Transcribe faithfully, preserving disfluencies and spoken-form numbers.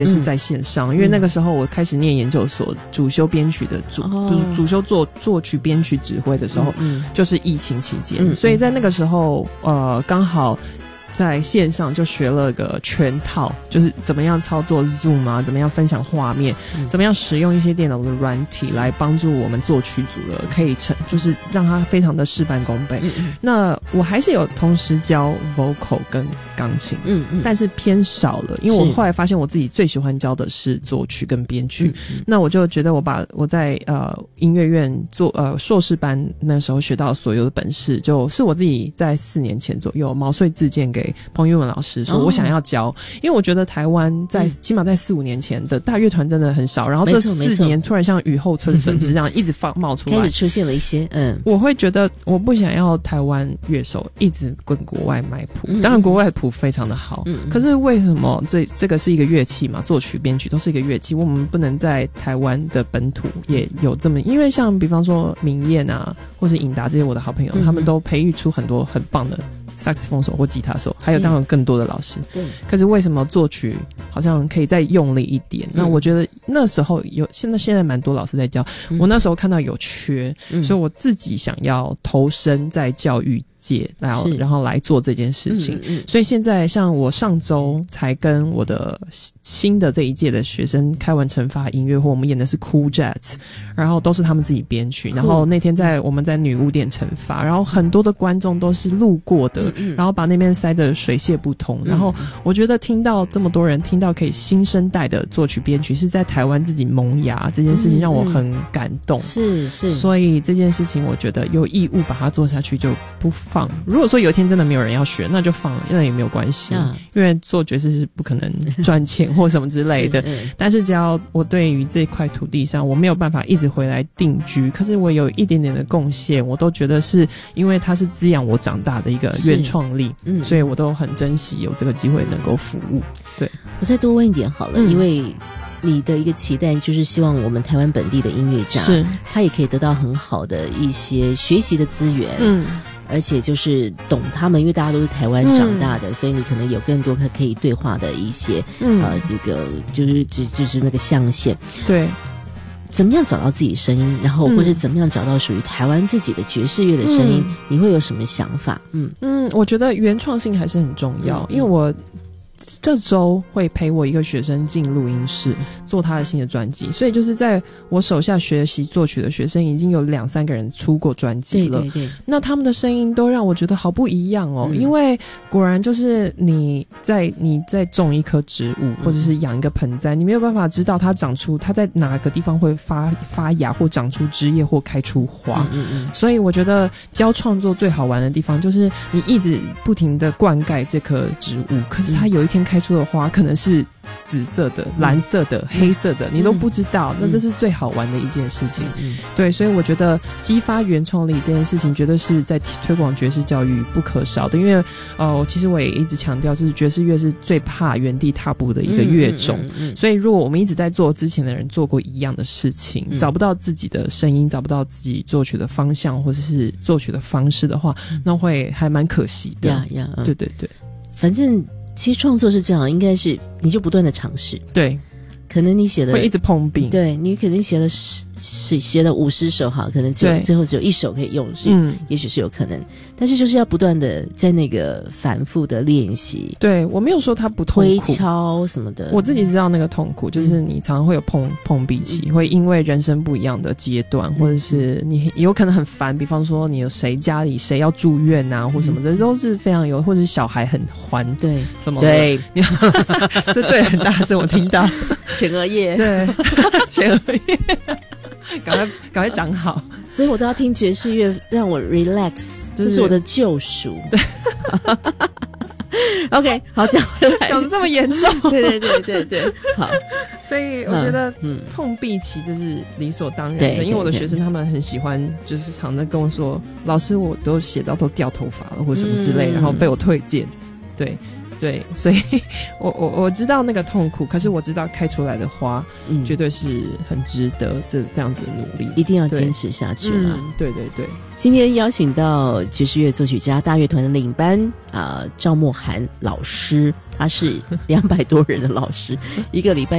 也是在线上、嗯、因为那个时候我开始念研究所，主修编曲的主、哦、主修作作曲编曲指挥的时候、嗯、就是疫情期间、嗯、所以在那个时候呃刚好在线上就学了个全套，就是怎么样操作 Zoom 啊，怎么样分享画面、嗯、怎么样使用一些电脑的软体来帮助我们作曲组的可以成，就是让它非常的事半功倍、嗯、那我还是有同时教 vocal 跟钢琴，嗯嗯，但是偏少了，因为我后来发现我自己最喜欢教的是作曲跟编曲、嗯嗯、那我就觉得我把我在呃音乐院做呃硕士班那时候学到所有的本事，就是我自己在四年前左右毛遂自荐给彭玉文老师说我想要教、哦、因为我觉得台湾在、嗯、起码在四五年前的大乐团真的很少，然后这四年突然像雨后春笋这样一直放冒出来， 开始出现了一些嗯， 我会觉得我不想要台湾乐手一直跟国外买谱、嗯、当然国外的谱非常的好、嗯、可是为什么这这个是一个乐器嘛，作曲编曲都是一个乐器，我们不能在台湾的本土也有这么，因为像比方说明燕啊或是尹达这些我的好朋友、嗯、他们都培育出很多很棒的萨克斯风手或吉他手，还有当然更多的老师、嗯、可是为什么作曲好像可以再用力一点、嗯、那我觉得那时候有现在现在蛮多老师在教、嗯、我那时候看到有缺、嗯、所以我自己想要投身在教育界，然后然后来做这件事情、嗯嗯、所以现在像我上周才跟我的新的这一届的学生开完惩罚音乐会，我们演的是 Cool Jazz， 然后都是他们自己编曲、cool. 然后那天在我们在女巫店惩罚，然后很多的观众都是路过的、嗯嗯、然后把那边塞得水泄不通、嗯、然后我觉得听到这么多人听到可以新生代的作曲编曲是在台湾自己萌芽这件事情让我很感动、嗯嗯、 是是， 所以这件事情我觉得有义务把它做下去，就不放，如果说有一天真的没有人要学那就放了，那也没有关系、嗯、因为做爵士是不可能赚钱或什么之类的是、嗯、但是只要我对于这块土地上我没有办法一直回来定居，可是我有一点点的贡献，我都觉得是因为它是滋养我长大的一个原创力、嗯、所以我都很珍惜有这个机会能够服务。对， 我再多问一点好了、嗯、因为你的一个期待就是希望我们台湾本地的音乐家是他也可以得到很好的一些学习的资源，嗯，而且就是懂他们，因为大家都是台湾长大的、嗯、所以你可能有更多可以对话的一些、嗯、呃，这个就是就是那个象限。 对， 怎么样找到自己声音，然后或者怎么样找到属于台湾自己的爵士乐的声音、嗯、你会有什么想法？嗯嗯，我觉得原创性还是很重要、嗯、因为我这周会陪我一个学生进录音室做他的新的专辑，所以就是在我手下学习作曲的学生已经有两三个人出过专辑了，对对对，那他们的声音都让我觉得好不一样哦、嗯、因为果然就是你在你在种一棵植物或者是养一个盆栽、嗯、你没有办法知道它长出它在哪个地方会发发芽或长出枝叶或开出花，嗯嗯嗯，所以我觉得教创作最好玩的地方就是你一直不停的灌溉这棵植物，可是它有一天开出的花可能是紫色的、蓝色的、嗯、黑色的，你都不知道、嗯、那这是最好玩的一件事情、嗯、对，所以我觉得激发原创力这件事情绝对是在推广爵士教育不可少的，因为呃，其实我也一直强调就是爵士乐是最怕原地踏步的一个乐种、嗯嗯嗯嗯、所以如果我们一直在做之前的人做过一样的事情、嗯、找不到自己的声音，找不到自己作曲的方向或者是作曲的方式的话、嗯、那会还蛮可惜的呀呀、yeah, yeah, 对对对， 反正其实创作是这样，应该是你就不断的尝试， 对， 可能你写的会一直碰壁， 对，你可能写了十写了五十首哈，可能只有最后只有一首可以用，是嗯，也许是有可能，但是就是要不断的在那个反复的练习。 对，我没有说它不痛苦， 推敲什么的， 我自己知道那个痛苦，就是你常常会有碰碰壁期、嗯，会因为人生不一样的阶段，嗯、或者是你有可能很烦，比方说你有谁家里谁要住院啊，或什么，这、嗯、都是非常有，或者是小孩很欢， 对， 什么对， 这对很大声，我听到前额叶， 对，前额叶。赶快赶快长好， 所以我都要听爵士乐让我 relax， 这是我的救赎。OK， 好，讲回来， 讲这么严重， 对对对对对，好， 所以我觉得，嗯，碰壁期这是理所当然的，因为我的学生他们很喜欢，就是常常跟我说，老师我都写到都掉头发了或什么之类，嗯、然后被我推荐，对。 对，所以我我我知道那个痛苦，可是我知道开出来的花，嗯，绝对是很值得这这样子的努力， 一定要坚持下去了。 嗯，对对对。 今天邀请到爵士乐作曲家大乐团的领班啊、呃，赵默涵老师，他是两百多人的老师，一个礼拜